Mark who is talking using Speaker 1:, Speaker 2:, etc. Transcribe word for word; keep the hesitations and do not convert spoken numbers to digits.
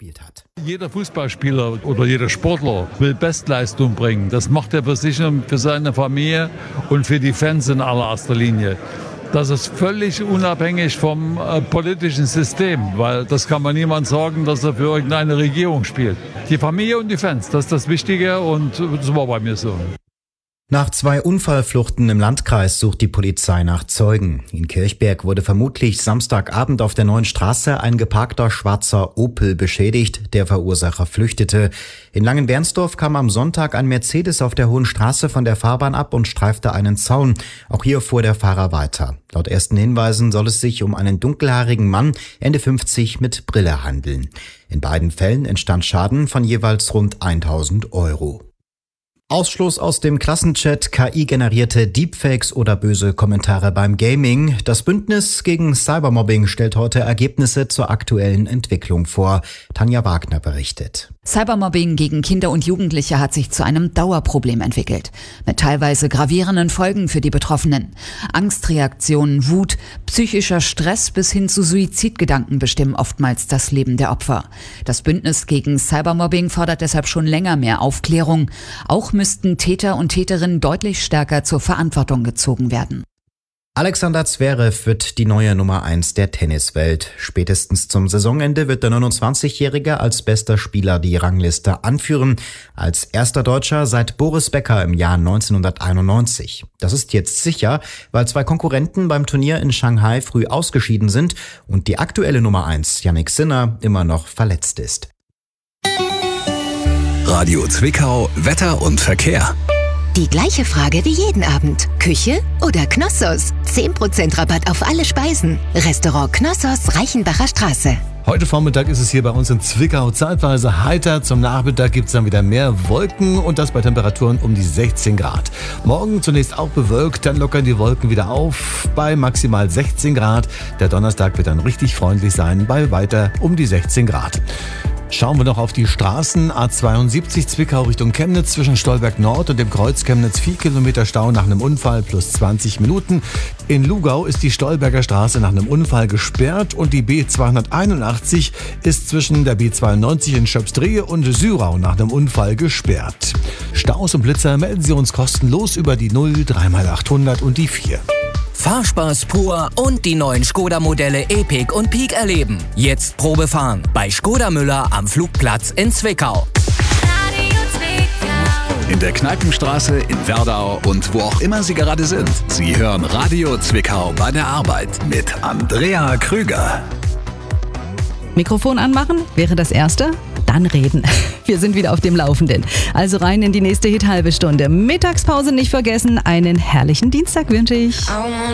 Speaker 1: gespielt hat.
Speaker 2: Jeder Fußballspieler oder jeder Sportler will Bestleistung bringen. Das macht er für sich und für seine Familie und für die Fans in allererster Linie. Das ist völlig unabhängig vom äh, politischen System, weil das kann man niemand sagen, dass er für irgendeine Regierung spielt. Die Familie und die Fans, das ist das Wichtige und das war bei mir so.
Speaker 1: Nach zwei Unfallfluchten im Landkreis sucht die Polizei nach Zeugen. In Kirchberg wurde vermutlich Samstagabend auf der Neuen Straße ein geparkter schwarzer Opel beschädigt. Der Verursacher flüchtete. In Langenbernsdorf kam am Sonntag ein Mercedes auf der Hohen Straße von der Fahrbahn ab und streifte einen Zaun. Auch hier fuhr der Fahrer weiter. Laut ersten Hinweisen soll es sich um einen dunkelhaarigen Mann, Ende fünfzig, mit Brille handeln. In beiden Fällen entstand Schaden von jeweils rund tausend Euro. Ausschluss aus dem Klassenchat, K I-generierte Deepfakes oder böse Kommentare beim Gaming. Das Bündnis gegen Cybermobbing stellt heute Ergebnisse zur aktuellen Entwicklung vor. Tanja Wagner berichtet.
Speaker 3: Cybermobbing gegen Kinder und Jugendliche hat sich zu einem Dauerproblem entwickelt. Mit teilweise gravierenden Folgen für die Betroffenen. Angstreaktionen, Wut, psychischer Stress bis hin zu Suizidgedanken bestimmen oftmals das Leben der Opfer. Das Bündnis gegen Cybermobbing fordert deshalb schon länger mehr Aufklärung. Auch müssten Täter und Täterinnen deutlich stärker zur Verantwortung gezogen werden.
Speaker 1: Alexander Zverev wird die neue Nummer eins der Tenniswelt. Spätestens zum Saisonende wird der neunundzwanzigjährige als bester Spieler die Rangliste anführen. Als erster Deutscher seit Boris Becker im Jahr neunzehnhunderteinundneunzig. Das ist jetzt sicher, weil zwei Konkurrenten beim Turnier in Shanghai früh ausgeschieden sind und die aktuelle Nummer eins, Jannik Sinner, immer noch verletzt ist.
Speaker 4: Radio Zwickau, Wetter und Verkehr.
Speaker 5: Die gleiche Frage wie jeden Abend. Küche oder Knossos? zehn Prozent Rabatt auf alle Speisen. Restaurant Knossos, Reichenbacher Straße.
Speaker 6: Heute Vormittag ist es hier bei uns in Zwickau zeitweise heiter. Zum Nachmittag gibt es dann wieder mehr Wolken und das bei Temperaturen um die sechzehn Grad. Morgen zunächst auch bewölkt, dann lockern die Wolken wieder auf bei maximal sechzehn Grad. Der Donnerstag wird dann richtig freundlich sein bei weiter um die sechzehn Grad. Schauen wir noch auf die Straßen. A zweiundsiebzig Zwickau Richtung Chemnitz zwischen Stolberg Nord und dem Kreuz Chemnitz vier Kilometer Stau nach einem Unfall plus zwanzig Minuten. In Lugau ist die Stolberger Straße nach einem Unfall gesperrt und die B zweihunderteinundachtzig ist zwischen der B zweiundneunzig in Schöpsdrehe und Syrau nach einem Unfall gesperrt. Staus und Blitzer melden Sie uns kostenlos über die null drei mal achthundert und die vier.
Speaker 7: Fahrspaß pur und die neuen Skoda-Modelle Epiq und Peak erleben. Jetzt Probe fahren bei Skoda Müller am Flugplatz in Zwickau.
Speaker 4: In der Kneipenstraße, in Werdau und wo auch immer Sie gerade sind. Sie hören Radio Zwickau bei der Arbeit mit Andrea Krüger.
Speaker 8: Mikrofon anmachen wäre das Erste, dann reden. Wir sind wieder auf dem Laufenden. Also rein in die nächste Hit-Halbe Stunde. Mittagspause nicht vergessen. Einen herrlichen Dienstag wünsche ich.